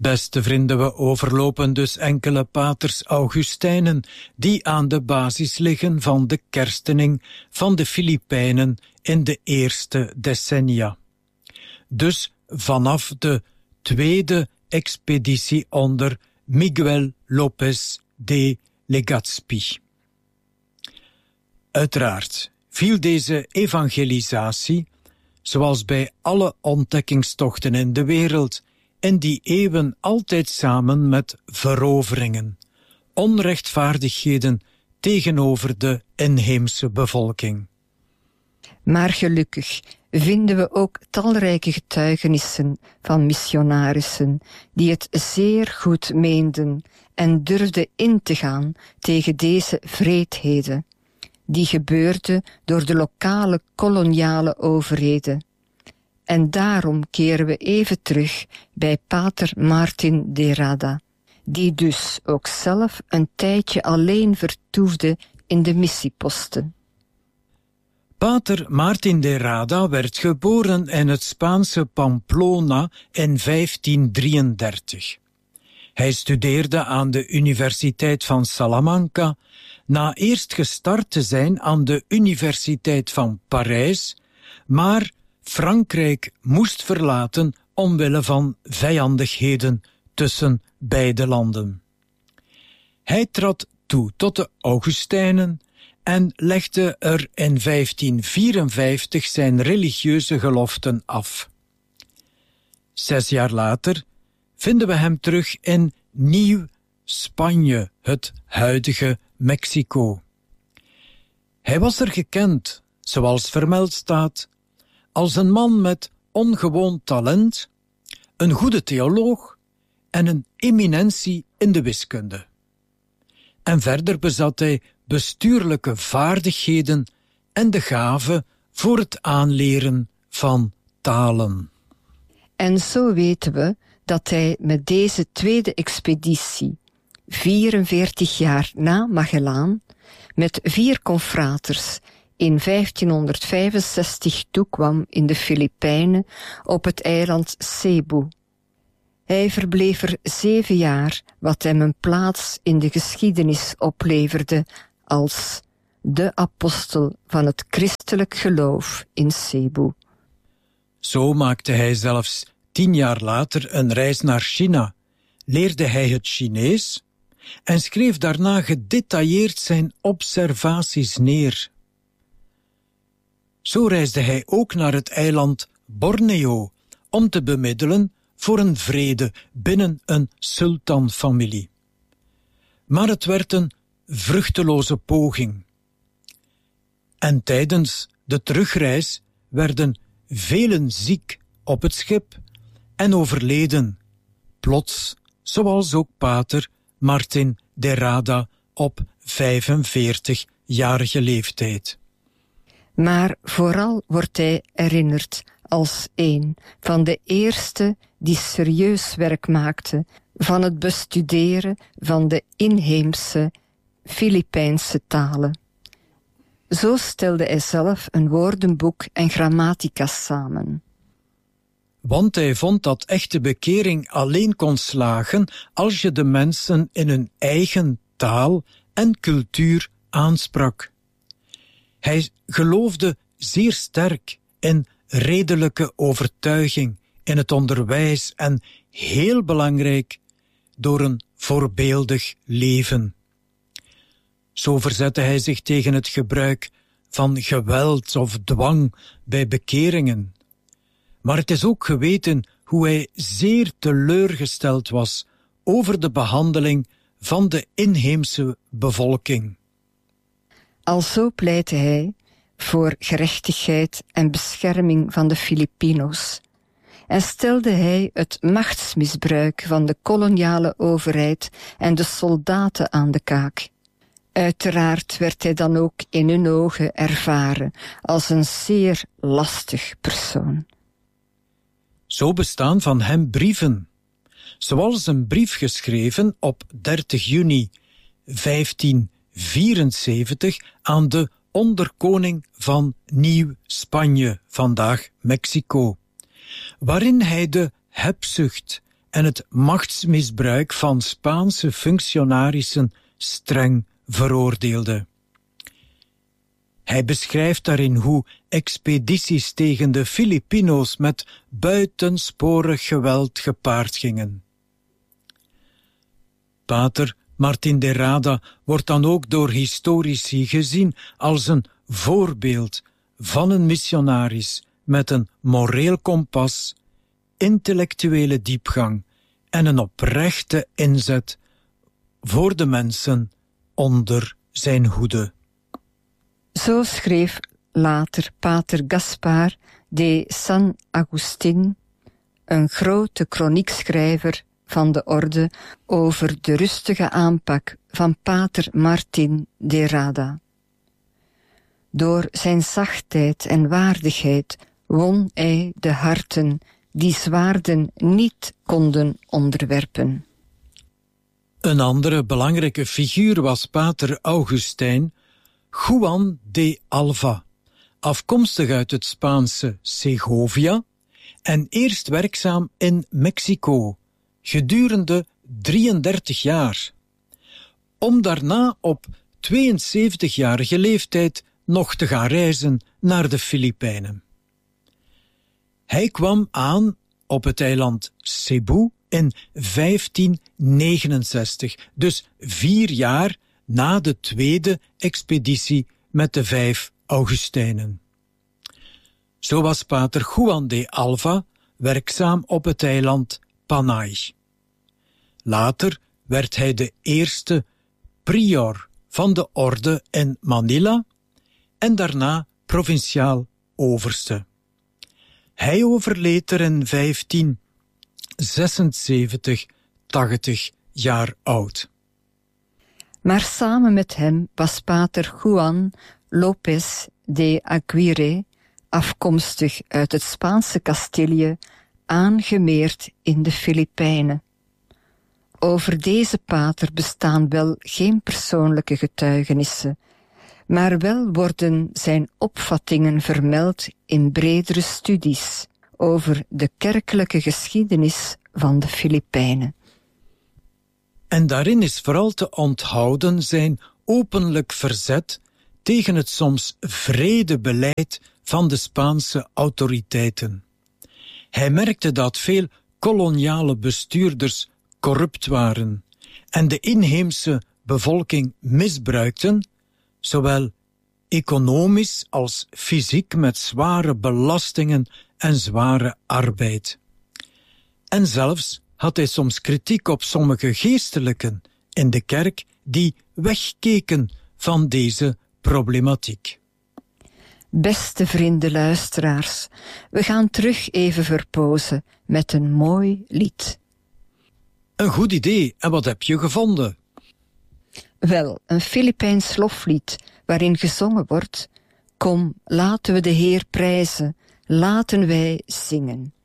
Beste vrienden, we overlopen dus enkele paters Augustijnen die aan de basis liggen van de kerstening van de Filipijnen in de eerste decennia. Dus vanaf de tweede expeditie onder Miguel López de Legazpi. Uiteraard viel deze evangelisatie, zoals bij alle ontdekkingstochten in de wereld, in die eeuwen altijd samen met veroveringen, onrechtvaardigheden tegenover de inheemse bevolking. Maar gelukkig vinden we ook talrijke getuigenissen van missionarissen die het zeer goed meenden en durfden in te gaan tegen deze wreedheden, die gebeurden door de lokale koloniale overheden. En daarom keren we even terug bij pater Martin de Rada, die dus ook zelf een tijdje alleen vertoefde in de missieposten. Pater Martin de Rada werd geboren in het Spaanse Pamplona in 1533. Hij studeerde aan de Universiteit van Salamanca, na eerst gestart te zijn aan de Universiteit van Parijs, maar Frankrijk moest verlaten omwille van vijandigheden tussen beide landen. Hij trad toe tot de Augustijnen en legde er in 1554 zijn religieuze geloften af. 6 jaar later vinden we hem terug in Nieuw-Spanje, het huidige Mexico. Hij was er gekend, zoals vermeld staat, als een man met ongewoon talent, een goede theoloog en een eminentie in de wiskunde. En verder bezat hij bestuurlijke vaardigheden en de gave voor het aanleren van talen. En zo weten we dat hij met deze tweede expeditie, 44 jaar na Magellaan, met 4 confraters in 1565 toekwam in de Filipijnen op het eiland Cebu. Hij verbleef er 7 jaar, wat hem een plaats in de geschiedenis opleverde als de apostel van het christelijk geloof in Cebu. Zo maakte hij zelfs 10 jaar later een reis naar China, leerde hij het Chinees en schreef daarna gedetailleerd zijn observaties neer. Zo reisde hij ook naar het eiland Borneo om te bemiddelen voor een vrede binnen een sultanfamilie. Maar het werd een vruchteloze poging. En tijdens de terugreis werden velen ziek op het schip en overleden, plots, zoals ook pater Martin de Rada op 45-jarige leeftijd. Maar vooral wordt hij herinnerd als een van de eerste die serieus werk maakte van het bestuderen van de inheemse Filipijnse talen. Zo stelde hij zelf een woordenboek en grammatica samen. Want hij vond dat echte bekering alleen kon slagen als je de mensen in hun eigen taal en cultuur aansprak. Hij geloofde zeer sterk in redelijke overtuiging, in het onderwijs en, heel belangrijk, door een voorbeeldig leven. Zo verzette hij zich tegen het gebruik van geweld of dwang bij bekeringen. Maar het is ook geweten hoe hij zeer teleurgesteld was over de behandeling van de inheemse bevolking. Alzo pleitte hij voor gerechtigheid en bescherming van de Filipino's en stelde hij het machtsmisbruik van de koloniale overheid en de soldaten aan de kaak. Uiteraard werd hij dan ook in hun ogen ervaren als een zeer lastig persoon. Zo bestaan van hem brieven, zoals een brief geschreven op 30 juni 1574 aan de onderkoning van Nieuw-Spanje, vandaag Mexico, waarin hij de hebzucht en het machtsmisbruik van Spaanse functionarissen streng veroordeelde. Hij beschrijft daarin hoe expedities tegen de Filipino's met buitensporig geweld gepaard gingen. Pater Martín de Rada wordt dan ook door historici gezien als een voorbeeld van een missionaris met een moreel kompas, intellectuele diepgang en een oprechte inzet voor de mensen onder zijn hoede. Zo schreef later pater Gaspar de San Agustín, een grote kroniekschrijver van de orde, over de rustige aanpak van pater Martín de Rada. Door zijn zachtheid en waardigheid won hij de harten die zwaarden niet konden onderwerpen. Een andere belangrijke figuur was pater Augustijn Juan de Alva, afkomstig uit het Spaanse Segovia en eerst werkzaam in Mexico gedurende 33 jaar, om daarna op 72-jarige leeftijd nog te gaan reizen naar de Filipijnen. Hij kwam aan op het eiland Cebu in 1569, dus 4 jaar na de tweede expeditie met de 5 Augustijnen. Zo was pater Juan de Alva werkzaam op het eiland Panay. Later werd hij de eerste prior van de orde in Manila en daarna provinciaal overste. Hij overleed er in 1576, 80 jaar oud. Maar samen met hem was pater Juan López de Aguirre, afkomstig uit het Spaanse Castilië, aangemeerd in de Filipijnen. Over deze pater bestaan wel geen persoonlijke getuigenissen, maar wel worden zijn opvattingen vermeld in bredere studies over de kerkelijke geschiedenis van de Filipijnen. En daarin is vooral te onthouden zijn openlijk verzet tegen het soms wrede beleid van de Spaanse autoriteiten. Hij merkte dat veel koloniale bestuurders corrupt waren en de inheemse bevolking misbruikten, zowel economisch als fysiek met zware belastingen en zware arbeid. En zelfs had hij soms kritiek op sommige geestelijken in de kerk die wegkeken van deze problematiek. Beste vrienden luisteraars, we gaan terug even verpozen met een mooi lied. Een goed idee, en wat heb je gevonden? Wel, een Filipijns loflied waarin gezongen wordt: kom, laten we de Heer prijzen, laten wij zingen.